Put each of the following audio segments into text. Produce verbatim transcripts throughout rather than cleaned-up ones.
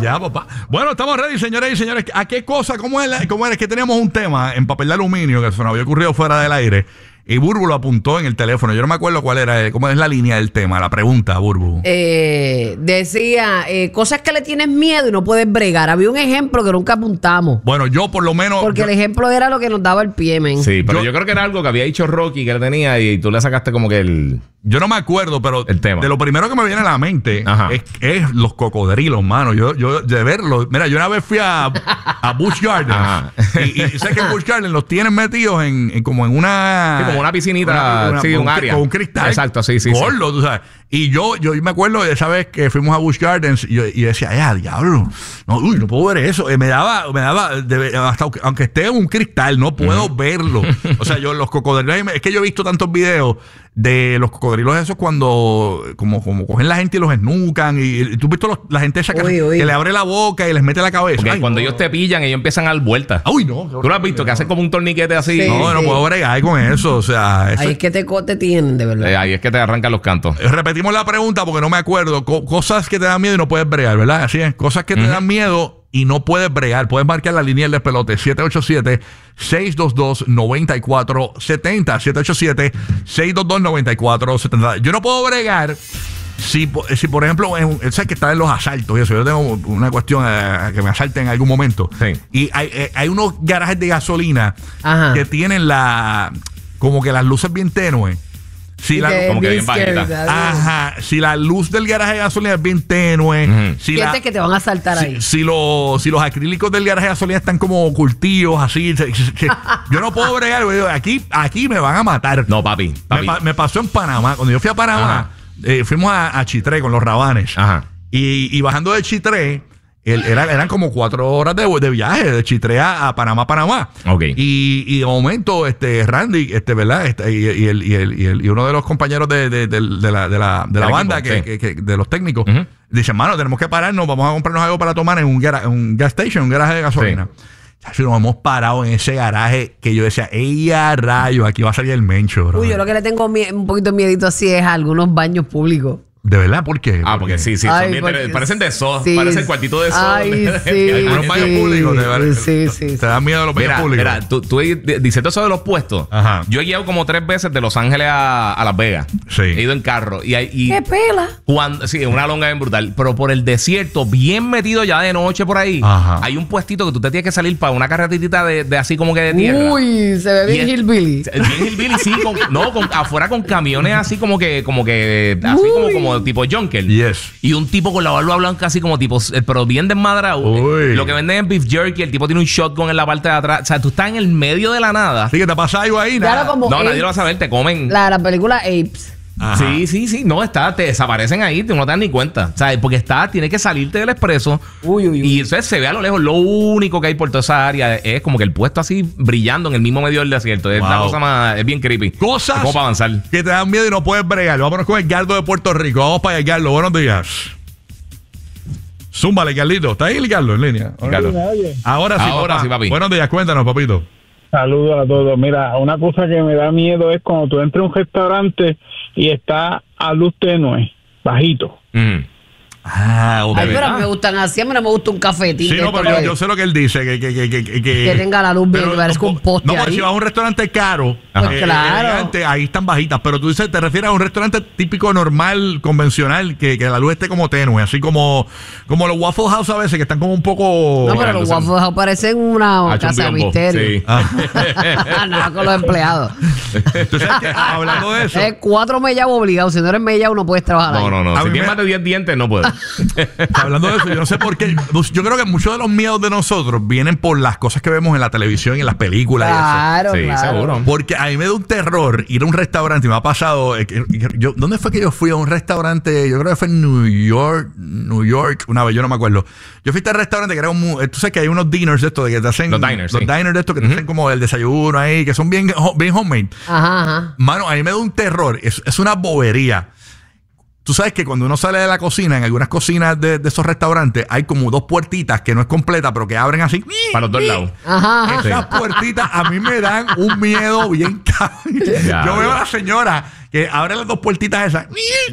allá, papá. Bueno, estamos ready, señores y señores. ¿A qué cosa? ¿Cómo es, la, cómo es que teníamos un tema en papel de aluminio que se nos había ocurrido fuera del aire? Y Burbu lo apuntó en el teléfono. Yo no me acuerdo cuál era, cómo es la línea del tema, la pregunta, Burbu. Eh, decía, eh, cosas que le tienes miedo y no puedes bregar. Había un ejemplo que nunca apuntamos. Bueno, yo por lo menos... Porque yo, el ejemplo era lo que nos daba el pie, men. Sí, pero yo, Yo- yo creo que era algo que había dicho Rocky que él tenía y tú le sacaste como que el... yo no me acuerdo, pero El tema. de lo primero que me viene a la mente Ajá. es, es los cocodrilos, mano. Yo, yo de verlos... Mira, yo una vez fui a, a Busch Gardens. Ajá. Y, y sé que en Busch Gardens los tienen metidos en, en como en una... Sí, como una piscinita, sí, con un cri- área. Con un cristal. Exacto, sí, sí, sí. Gordo, tú sabes. Y yo, yo me acuerdo de esa vez que fuimos a Busch Gardens y yo, y yo decía, ya, diablo, no, uy, no puedo ver eso. Y me daba, me daba, de- hasta aunque- aunque esté en un cristal, no puedo verlo. O sea, yo los cocodrilos, es que yo he visto tantos videos de los cocodrilos esos cuando como, como cogen la gente y los esnucan. Y, y tú has visto los- la gente esa que, Uy, uy. que le abre la boca y les mete la cabeza. Porque Ay, cuando no. ellos te pillan, ellos empiezan a dar vueltas. Uy, no. ¿Tú lo has visto? Que hacen como un torniquete así. Sí. No, no puedo bregar con eso. O sea, eso Ahí es- es que te, co- te tienen, de verdad. Eh, ahí es que te arrancan los cantos. Repetimos la pregunta porque no me acuerdo. Co- cosas que te dan miedo y no puedes bregar, ¿verdad? Así es. Cosas que te dan miedo y no puedes bregar. Puedes marcar la línea del despelote siete ocho siete, seis dos dos, nueve cuatro siete cero. siete ocho siete, seis dos dos, nueve cuatro siete cero. Yo no puedo bregar si, po- si por ejemplo, en, sabes que está en los asaltos y eso. Yo tengo una cuestión a, a que me asalten en algún momento. Sí. Y hay, eh, hay unos garajes de gasolina Ajá. que tienen la como que las luces bien tenues. Si la, Que como que bien bien scary, bajita. ¿sabes? Ajá, si la luz del garaje de gasolina es bien tenue, Ujú. si, la- Sientes que te van a saltar si, ahí. si los, si los acrílicos del garaje de gasolina están como curtidos, así, se- se- se- yo no puedo bregar, güey, aquí, aquí me van a matar. No, papi. me, papi. pa- me pasó en Panamá, cuando yo fui a Panamá, eh, fuimos a, a Chitré con los rabanes, Ajá. y, y bajando de Chitré, el- era- eran como cuatro horas de, de viaje de Chitré a, a Panamá, Panamá. Ok. Y, y de momento, este, Randy, este, ¿verdad? Este, y, y el, y, el, y, el- y uno de los compañeros de, de, de, de la, de la, de la Del banda, equipo, que, sí. que- que- de los técnicos, Ujú. dice, mano, tenemos que pararnos, vamos a comprarnos algo para tomar en un, gara- en un gas station, un garaje de gasolina. Si nos hemos parado en ese garaje que yo decía, ella rayo, aquí va a salir el mencho, bro. Uy, yo lo que le tengo mie- un poquito de miedito así es a algunos baños públicos. ¿De verdad? ¿Por qué? Ah, ¿Por porque qué? sí, sí. Ay, son bien porque inter- parecen de eso. sí. Parecen cuartito de eso. Ay, sí. Algunos baños sí. públicos, de verdad. Sí, sí, Te sí. dan miedo a los baños Mira, públicos. mira, tú, tú di- diciendo eso de los puestos. Ajá. Yo he guiado como tres veces de Los Ángeles a, a Las Vegas. Sí. He ido en carro. Y, hay- y ¡Qué pela! cuando, sí, una longa bien brutal. Pero por el desierto, bien metido ya de noche por ahí, Ajá. hay un puestito que tú te tienes que salir para una carretita de, de así como que de tierra. Uy, se ve bien Y es- hillbilly. Bien hillbilly, sí, con, no, con, afuera con camiones así como que, como que, así como, Uy. como tipo Junker. Yes. Y un tipo con la barba blanca así como tipo, eh, pero bien desmadrado. Uy. Lo que venden es beef jerky, el tipo tiene un shotgun en la parte de atrás. O sea, tú estás en el medio de la nada. Así que te pasa algo ahí, Claro, nada. como No, nadie Apes. lo va a saber, te comen. La, la película Apes. Ajá. Sí, sí, sí. No, está, te desaparecen ahí, tú no te das ni cuenta. O sea, porque está, tiene que salirte del expreso. Uy, uy, uy. Y eso es- se ve a lo lejos. Lo único que hay por toda esa área es como que el puesto así brillando en el mismo medio del desierto. Es la Wow. cosa más, es bien creepy. Cosas Es como para avanzar. que te dan miedo y no puedes bregar. Vámonos con el Gardo de Puerto Rico. Vamos para allá, Gardo. Buenos días. Zúmbale, Carlito. ¿Está ahí el Gardo en línea? Carlos. Ahora sí, Ahora papá. sí, papi. Buenos días, cuéntanos, papito. Saludos a todos. Mira, una cosa que me da miedo es cuando tú entras a un restaurante y está a luz tenue, bajito. Ujú. Ah, ok. Ay, pero a mí verdad. me gustan así. A mí no me gusta un cafetín. Sí, de no, esto pero yo, que- yo sé lo que él dice, que, que, que, que, que, Que tenga la luz bien, pero- que parezca un poste No, porque ahí. si vas a un restaurante caro, Pues eh, claro. elegante, ahí están bajitas. Pero tú dices, te refieres a un restaurante típico, normal, convencional, que, que la luz esté como tenue, así como, como los Waffle House a veces, que están como un poco... No, pero los entonces- Waffle House parecen una Ah, casa de chumbiombo. misterio. Sí. Ah. Nada con los empleados. Tú sabes que, hablando de eso... Es cuatro mellavos obligados. Si no eres mellao, no puedes trabajar No, ahí. no, no. A Si mí tienes me- más de diez dientes, no puedo. Hablando de eso, yo no sé por qué. Yo creo que muchos de los miedos de nosotros vienen por las cosas que vemos en la televisión y en las películas. y eso. Claro, Sí, claro. seguro. Porque a mí me da un terror ir a un restaurante y me ha pasado. eh, que- que yo, ¿Dónde fue que yo fui a un restaurante? Yo creo que fue en New York, New York, una vez, yo no me acuerdo. Yo fui a este restaurante que era un. Tú sabes que hay unos dinners de estos de que te hacen. Los diners, Los sí. diners de estos que te hacen como el desayuno ahí, que son bien, ho- bien homemade. Ajá, ajá. Mano, a mí me da un terror. Es, es una bobería. Tú sabes que cuando uno sale de la cocina, en algunas cocinas de, de esos restaurantes, hay como dos puertitas que no es completa, pero que abren así. Para los dos lados. Ajá, ajá. Esas puertitas a mí me dan un miedo bien cabrón. Ya, Yo veo ya. a la señora que abre las dos puertitas esas.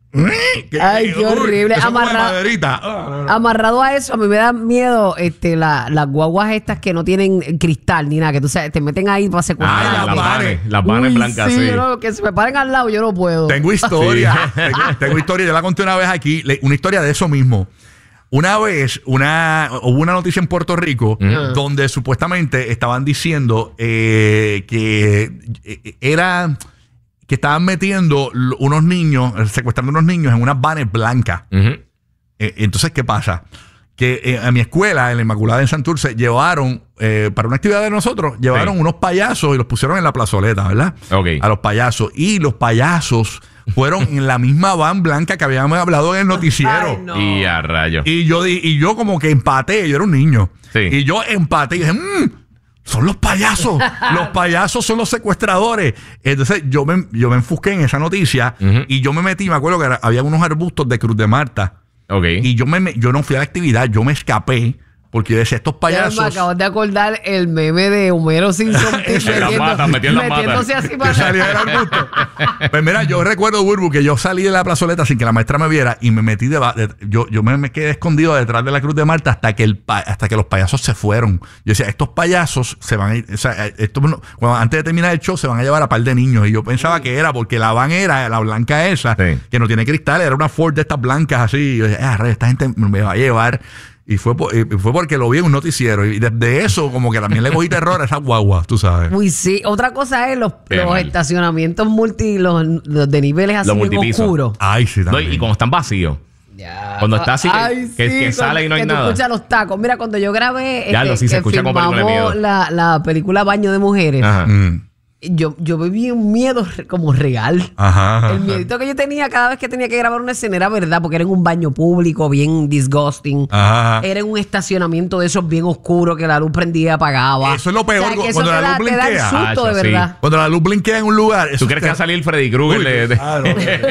Ay, qué horrible. Eso como de Amarra- maderita. Ah, no, no. Amarrado a eso, a mí me da miedo este, la- las guaguas estas que no tienen cristal ni nada, que tú sabes, te meten ahí para secuestrar. Ay, Ah, las las vanes. vanes. Las vanes Uy, blancas, sí. sí. yo no- que se me paren al lado, yo no puedo. Tengo historia. tengo, tengo historia. Yo la conté una vez aquí. le- Una historia de eso mismo. Una vez, una, hubo una noticia en Puerto Rico Ujú. donde supuestamente estaban diciendo eh, que eh, era que estaban metiendo l- unos niños, eh, secuestrando unos niños en unas vanes blancas. Ujú. Eh, entonces, ¿qué pasa? Que eh, a mi escuela, en la Inmaculada en Santurce, llevaron, eh, para una actividad de nosotros, llevaron Sí. unos payasos y los pusieron en la plazoleta, ¿verdad? Ok. A los payasos. Y los payasos fueron en la misma van blanca que habíamos hablado en el noticiero. Ay, no. Y a rayo. Y yo di- y yo como que empaté, yo era un niño. Sí. Y yo empaté y dije, "Mm, son los payasos. Los payasos son los secuestradores." Entonces yo me, yo me enfusqué en esa noticia Ujú. y yo me metí, me acuerdo que era- había unos arbustos de Cruz de Marta. Ok. Y yo, me, me- yo no fui a la actividad, yo me escapé porque yo decía, estos Ya payasos... me acabo de acordar el meme de Homero Simpson Ese, las matas, metió en las matas. metiéndose así que para salía del arbusto. Pues mira, yo recuerdo, Burbu, que yo salí de la plazoleta sin que la maestra me viera y me metí de, de- yo, yo me, me quedé escondido detrás de la Cruz de Marta hasta que el pa- hasta que los payasos se fueron. Yo decía, estos payasos se van a ir, o sea, esto no- cuando, antes de terminar el show se van a llevar a par de niños. Y yo pensaba que era porque la van era la blanca esa, Sí. que no tiene cristal, era una Ford de estas blancas así. Y yo decía, ah, rey, esta gente me va a llevar. Y fue, por- y fue porque lo vi en un noticiero. Y desde eso, como que también le cogí terror a esas guaguas, tú sabes. Uy, sí. Otra cosa es los, Qué los mal. estacionamientos multi, los, los de niveles así Los bien multipisos. oscuros. Ay, sí, No, también. y cuando están vacíos. Ya. Cuando está así que- Ay, que- sí, que sale cuando- y no hay que tú nada. escuchas los tacos. Mira, cuando yo grabé Ya este, lo, sí, se que escucha como película de filmamos miedo. la, la película Baño de Mujeres, Ajá. Mm. yo, yo viví un miedo re- como real. Ajá, ajá. El miedito que yo tenía cada vez que tenía que grabar una escena era verdad, porque era en un baño público bien disgusting. Ajá. Era en un estacionamiento de esos bien oscuros que la luz prendía y apagaba. Eso es lo peor, que eso cuando te la da, luz te da el blinquea. susto, Ah, de eso sí. verdad. Cuando la luz blinquea en un lugar. eso ¿Tú crees te- que va a salir Freddy Krueger? Uy, de- de- claro.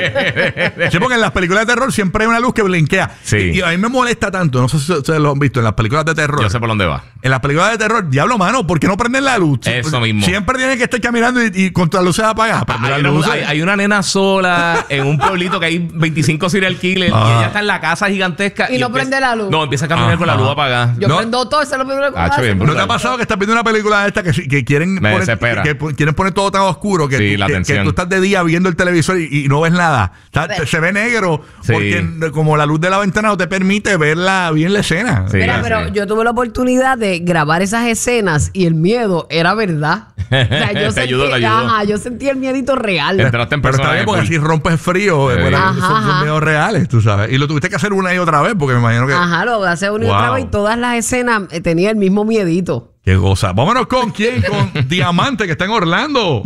Sí, porque en las películas de terror siempre hay una luz que blinquea. Sí. Y, y a mí me molesta tanto, no sé si ustedes lo han visto, en las películas de terror. Yo sé por dónde va. En las películas de terror, diablo, mano, ¿por qué no prenden la luz? Eso mismo. Siempre tienen que estar caminando y, y con todas las luces apagadas. Prende Hay las una, luces. hay- hay una nena sola en un pueblito que hay veinticinco serial killers Ah. y ella está en la casa gigantesca. Y no empieza- prende la luz. No, empieza a caminar Ajá. con la luz apagada. Yo No. prendo todo, eso es lo primero que Ah, hace. bien, ¿No te ha brutal. pasado que estás viendo una película de esta que, que quieren, Me poner, desespera. que, que quieren poner todo tan oscuro que, Sí, tú, la que- que tensión. tú estás de día viendo el televisor y, y no ves nada? O sea, te- se ve negro Sí. porque como la luz de la ventana no te permite verla bien la escena. Sí. Mira, pero sí. yo tuve la oportunidad de grabar esas escenas y el miedo era verdad. O sea, yo Te sentí, ayudó, te ayudó. Ajá, yo sentí el miedito real. Entraste en Pero está persona. bien porque así rompes frío. Sí. eh, bueno, Ajá, son, son ajá. medios reales, tú sabes. Y lo tuviste que hacer una y otra vez porque me imagino que... Ajá, lo hace una y otra Wow. vez y todas las escenas eh, tenía el mismo miedito. Qué cosa. Vámonos con quién, con Diamante que está en Orlando.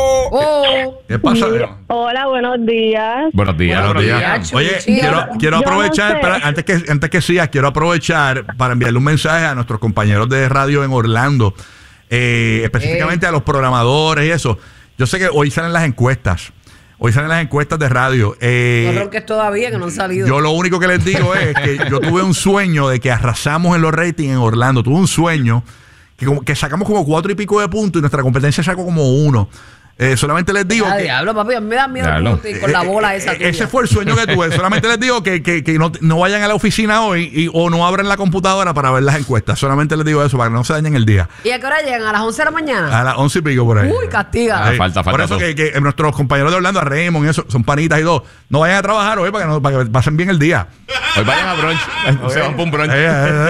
Oh, ¿Qué pasa? Hola, buenos días. Buenos días. Buenos buenos días. días. Oye, Chuchi. quiero, quiero Yo no aprovechar, sé. espera, antes que antes que sigas, quiero aprovechar para enviarle un mensaje a nuestros compañeros de radio en Orlando, eh, específicamente a los programadores y eso. Yo sé que hoy salen las encuestas. Hoy salen las encuestas de radio. Eh, no ronques todavía que no han salido. Yo lo único que les digo es que yo tuve un sueño de que arrasamos en los ratings en Orlando. Tuve un sueño que, como, que sacamos como cuatro y pico de puntos y nuestra competencia sacó como uno. Eh, solamente les digo Ah, que... diablo, papi, a mí me da miedo Diablo. con, con la bola esa Eh, tuya. Ese fue el sueño que tuve. Solamente les digo que, que, que no, no vayan a la oficina hoy y, o no abran la computadora para ver las encuestas. Solamente les digo eso para que no se dañen el día. ¿Y a qué hora llegan? ¿A las once de la mañana? A las once y pico por ahí. Uy, castiga. Ah, falta, falta Por eso todo. que, que nuestros compañeros de Orlando, a Raymond y eso, son panitas y dos. No vayan a trabajar hoy para que, no, para que pasen bien el día. Hoy vayan a brunch. Se van por un brunch. Eh, eh,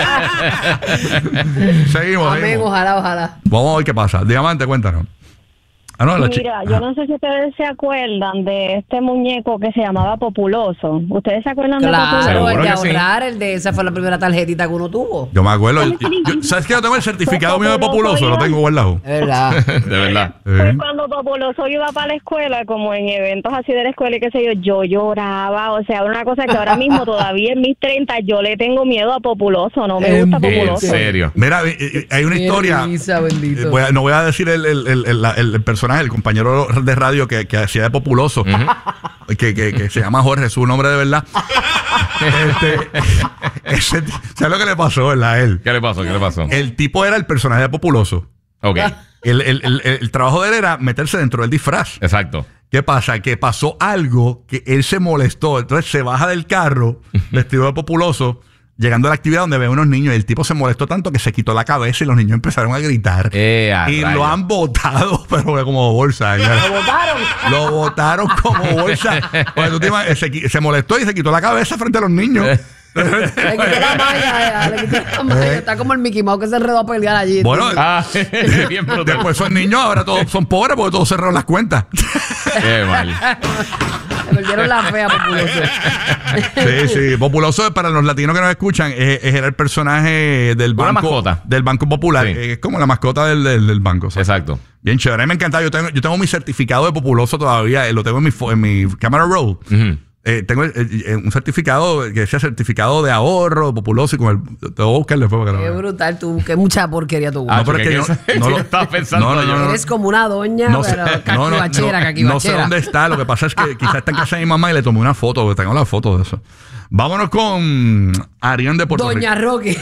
eh. Seguimos, Amén, seguimos. ojalá, ojalá. Vamos a ver qué pasa. Diamante, cuéntanos. Ah, no, la Mira, chica. yo no sé si ustedes se acuerdan de este muñeco que se llamaba Populoso. ¿Ustedes se acuerdan de Claro, Seguro el de que sí. ahorrar, el de esa fue la primera tarjetita que uno tuvo. Yo me acuerdo. yo- yo- ¿Sabes que yo tengo el certificado mío de populoso? Lo tengo guardado. Es verdad. De verdad. Pues Eh. cuando Populoso iba para la escuela, como en eventos así de la escuela y qué sé yo, yo lloraba. O sea, una cosa que ahora mismo todavía en mis treinta yo le tengo miedo a Populoso. No me En gusta En Populoso. serio. Mira, eh, eh, hay una Qué historia. risa, bendito. Eh, voy a- no voy a decir el, el- el- el- la- el- el personaje, el compañero de radio que, que hacía de populoso, que, que- que se llama Jorge, su nombre de verdad. este, ese ti- ¿Sabes lo que le pasó, verdad? A él. ¿Qué le pasó? ¿Qué le pasó? El tipo era el personaje de populoso. Ok. El, el- el- el trabajo de él era meterse dentro del disfraz. Exacto. ¿Qué pasa? Que pasó algo que él se molestó. Entonces se baja del carro, vestido de populoso, llegando a la actividad donde ve unos niños. Y el tipo se molestó tanto que se quitó la cabeza y los niños empezaron a gritar. Eh, a y rayos. lo han botado, pero como bolsa. ¿Lo votaron? Lo botaron como bolsa. Pues, tú te imaginas, se, qui- se molestó y se quitó la cabeza frente a los niños. Le quité la malla, eh, le quité la malla. Está como el Mickey Mouse que se enredó a pelear allí. Bueno, Ah, bien brutal. después esos niños ahora todos son pobres porque todos cerraron las cuentas. Qué mal. Le perdieron la fea, populoso. Sí, sí. Populoso, para los latinos que nos escuchan, es, es- era el personaje del Una banco, mascota. del Banco Popular. Sí. Es como la mascota del, del, del banco. ¿sabes? Exacto. Bien chévere. A mí me encanta. Yo tengo, yo tengo mi certificado de populoso todavía. eh, Lo tengo en mi, fo- en mi camera roll. Ujú. Eh, tengo eh, eh, un certificado que decía certificado de ahorro populoso y con el, te voy a buscarle después para que Qué lo veas. brutal, tú. Qué mucha porquería tú. Ah, No, pero es que yo- que no lo- estaba pensando no, no, yo. no, no. Eres como una doña, No sé, pero no, no, caquibachera, no, caquibachera. no sé dónde está. Lo que pasa es que quizás está en casa de mi mamá y le tomé una foto, porque tengo la foto de eso. Vámonos con Arián de Puerto Doña Rico. Roque.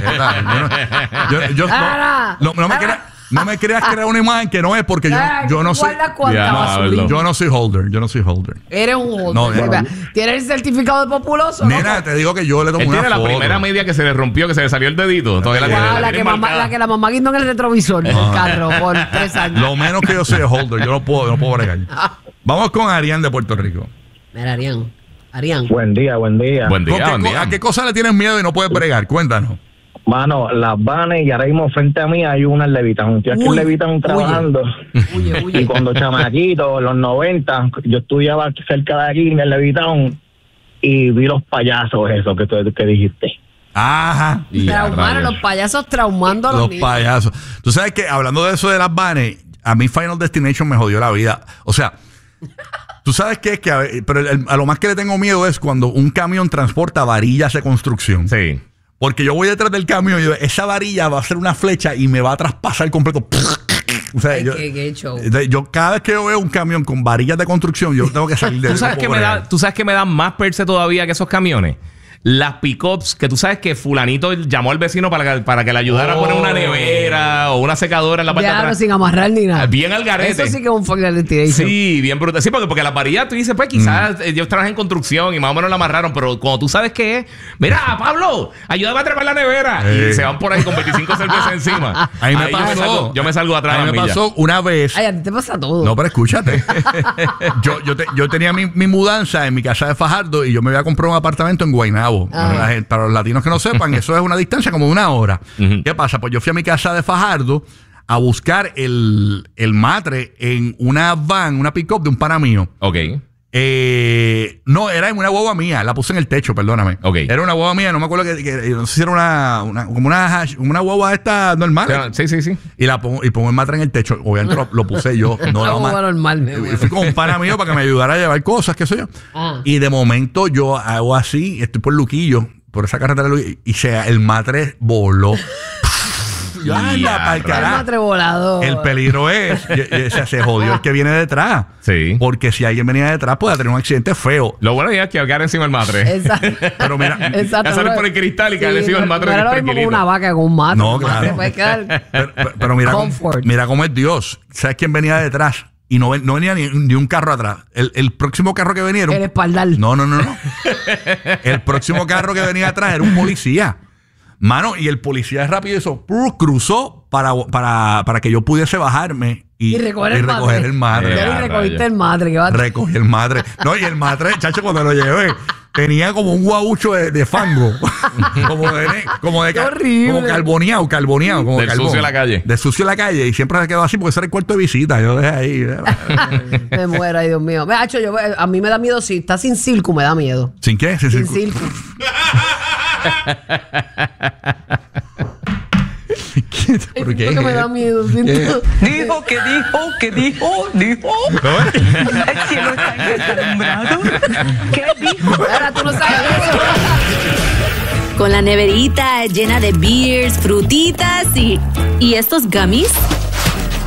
Yo, yo- yo- Ara. no, no, no me creas, no me creas crear una imagen que no es porque yo, Ah, yo no soy. guarda cuánta Ya, no, basurilla. hablo. Yo no soy holder. Yo no soy holder. Eres un holder. No, Sí, no. vea. ¿Tienes el certificado de populoso? Nena, te digo que yo le tomé Él una tiene la foto. primera media que se le rompió, que se le salió el dedito. Todavía la Wow, tiene, la, la que tiene mamá, marcada. la que la mamá guindó en el retrovisor del carro por tres años. Lo menos que yo soy es holder. Yo no puedo, no puedo bregar. Vamos con Arián de Puerto Rico. Mira, Arián. Arián. Buen día, buen día. Buen ¿Con día, qué buen co- día. ¿A qué cosa le tienes miedo y no puedes bregar? Cuéntanos. Mano, las vanes y ahora mismo frente a mí hay una en Levitown. Estoy aquí Uy, en Levitown trabajando. Huye, Y huye. cuando chamaquito, en los noventa, yo estudiaba cerca de aquí en el Levitown y vi los payasos, eso que, tú, que dijiste. Ajá. Y a Traumaron rayos. los payasos traumando a los, Los niños. payasos. Tú sabes que hablando de eso de las vanes, a mí Final Destination me jodió la vida. O sea, tú sabes qué es que a, ver, pero el- a lo más que le tengo miedo es cuando un camión transporta varillas de construcción. Sí. Porque yo voy detrás del camión y yo, esa varilla va a ser una flecha y me va a traspasar completo. O sea, Ay, yo, qué, qué show. entonces, yo cada vez que yo veo un camión con varillas de construcción, yo tengo que salir de ¿Tú sabes, no que puedo me da, bregar. ¿Tú sabes que me dan más perse todavía que esos camiones? Las pick-ups, que tú sabes que fulanito llamó al vecino para que, para que le ayudara a poner una nevera o una secadora en la parte de Ya, atrás. sin amarrar ni nada. Bien al garete. Eso sí que es un Final Destination. Sí, bien brutal. Sí, porque, porque las varillas tú dices, pues quizás ellos trabajan en construcción y más o menos la amarraron, pero cuando tú sabes qué es, mira, Pablo, ayúdame a trepar la nevera. Eh. Y se van por ahí con veinticinco cervezas encima. A mí me Ahí yo pasó. salgo, yo me salgo atrás A de mí la me milla. pasó una vez. Ay, a ti te pasa todo. No, pero escúchate. yo, yo, te- yo tenía mi, mi mudanza en mi casa de Fajardo y yo me había comprado un apartamento en Guaynabo. Ah. Para, la gente- para los latinos que no sepan, eso es una distancia como de una hora. Ujú. ¿Qué pasa? Pues yo fui a mi casa de Fajardo a buscar el, el matre en una van, una pick-up de un pana mío. Ok. Eh, no, era en una guagua mía, la puse en el techo, perdóname. Ok. Era una guagua mía, no me acuerdo que, que- no sé si era una, una- como una, hash- una guagua esta normal. Sí, sí, sí. Y la pongo, y pongo el matre en el techo. Obviamente lo, lo puse yo. No, Una la guagua ma- normal, me Y muero. fui con un pana mío para que me ayudara a llevar cosas, qué sé yo. Ah. Y de momento yo hago así, estoy por Luquillo, por esa carretera de Luquillo, y se, el matre voló. Yo, anda, Ya, pa'l El carajo. matre volador. El peligro es, y- y- o sea, se jodió el que viene detrás. Sí. Porque si alguien venía detrás, puede tener un accidente feo. Lo bueno es que quedar encima del matre. Exacto. Pero mira, Exacto. Ya salen por el cristal y caerle encima del matre No era lo bien mismo con tranquilito. una vaca con un matre. No, Un matre claro. puede quedar- pero, pero- pero mira, cómo, Comfort. mira cómo es Dios. ¿Sabes quién venía detrás? Y no, ven- no venía ni, ni un carro atrás. El, el próximo carro que venía era un- El espaldar. No, no, no, no. El próximo carro que venía atrás era un policía. Mano, y el policía es rápido eso, ¡pru! Cruzó para, para, para que yo pudiese bajarme y, Y recoger el y matre. recoger el matre. Ya Eh, ni a recogiste rayos. el matre. Que va a- Recogí el matre. No, y el matre, chacho, cuando lo llevé, tenía como un guabucho de, de fango. como de, como de Qué ca- horrible. como carboneado, carboneado. Como Del carbón. sucio de la calle. De sucio de la calle. Y siempre se quedó así porque ese era el cuarto de visita. Yo dejé ahí. Me muero, ay Dios mío. Me, hacho, yo, a mí me da miedo si está sin circo, me da miedo. ¿Sin qué? Sin Sin circo. circo. ¿Por qué? Porque me da miedo. siento- Dijo que dijo, que dijo, dijo. ¿No? El cielo está deslumbrado. ¿Qué dijo? Ahora tú no sabes eso. Con la neverita llena de beers, frutitas y... ¿Y estos gummies?